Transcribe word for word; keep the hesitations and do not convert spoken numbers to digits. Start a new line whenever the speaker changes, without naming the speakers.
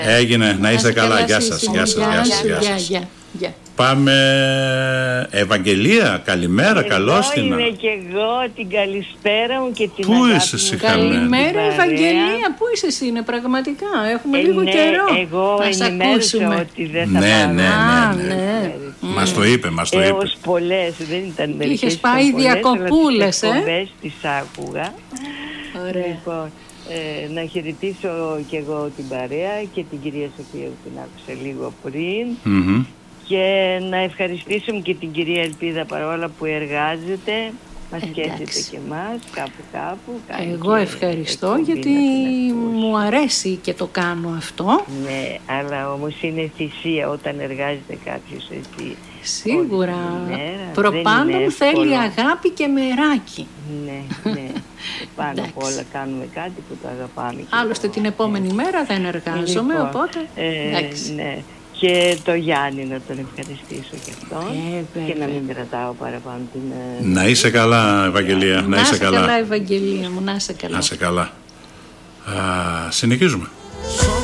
Έγινε, να είστε καλά. Γεια σας. Γεια σας. Γεια σας. Γεια σας.
Γεια, γεια.
Πάμε. Ευαγγελία, καλημέρα, καλώς την.
Είμαι και εγώ, την καλησπέρα μου και την
Πού
αγάπη
είσαι εσύ,
μου.
Καλημέρα,
Παρέα.
Ευαγγελία, πού είσαι εσύ, είναι πραγματικά. Έχουμε
Ε,
λίγο
ναι,
καιρό.
εγώ
να σε
ενημέρωσα
ακούσουμε.
ότι δεν θα
Ναι,
πάρω.
ναι,
Α,
ναι, ναι.
ναι.
Μας το είπε, μας το είπε.
Έως πολλές, δεν ήταν μερικές.
Είχες
ήταν
πάει
πολλές,
διακοπούλες,
αλλά τις
ε?
εκπομπές τις άκουγα.
Ωραία.
Λοιπόν, ε, να χαιρετήσω και εγώ την παρέα και την κυρία Σοφία που την άκουσα λίγο πριν.
Μμμ.
Και να ευχαριστήσουμε και την κυρία Ελπίδα παρόλα που εργάζεται. Μας
Εντάξει.
σκέφτεται και εμάς κάπου κάπου. κάνει
Εγώ
και
ευχαριστώ
εκπομπή
γιατί
να την ακούσει.
μου αρέσει και το κάνω αυτό.
Ναι, αλλά όμως είναι θυσία όταν εργάζεται κάποιος έτσι.
Σίγουρα.
όλη την ημέρα. Δεν
Προπάντων
είναι
θέλει
εύκολο.
αγάπη και μεράκι.
Ναι, ναι. Πάνω
Εντάξει.
απ' όλα κάνουμε κάτι που το αγαπάμε. και
Άλλωστε
το-
την επόμενη μέρα δεν εργάζομαι,
Λοιπόν,
οπότε
ε,
εντάξει.
ναι. Και το Γιάννη να τον ευχαριστήσω και αυτόν.
Ε,
και
βέβαια.
να μην κρατάω παραπάνω την... ε,
Να είσαι καλά, Ευαγγελία, να είσαι
καλά,
καλά.
Ευαγγελία μου, να είσαι καλά.
Να είσαι καλά. Α, συνεχίζουμε.